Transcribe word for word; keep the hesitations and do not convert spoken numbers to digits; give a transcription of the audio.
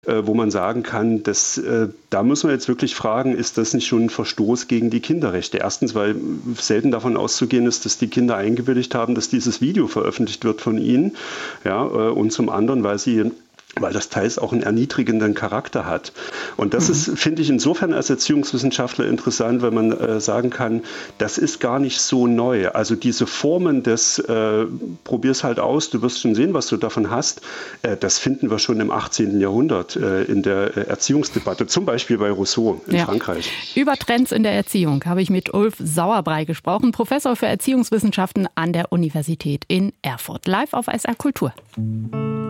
äh, wo man sagen kann, dass, äh, da muss man jetzt wirklich fragen, ist das nicht schon ein Verstoß gegen die Kinderrechte? Erstens, weil selten davon auszugehen ist, dass die Kinder eingewilligt haben, dass dieses Video veröffentlicht wird von ihnen. Ja, äh, und zum anderen, weil sie weil das teils auch einen erniedrigenden Charakter hat. Und das mhm. ist, finde ich, insofern als Erziehungswissenschaftler interessant, weil man äh, sagen kann, das ist gar nicht so neu. Also diese Formen des äh, probier's halt aus, du wirst schon sehen, was du davon hast, äh, das finden wir schon im achtzehnten Jahrhundert äh, in der äh, Erziehungsdebatte, zum Beispiel bei Rousseau in ja. Frankreich. Über Trends in der Erziehung habe ich mit Ulf Sauerbrey gesprochen, Professor für Erziehungswissenschaften an der Universität in Erfurt. Live auf S R Kultur.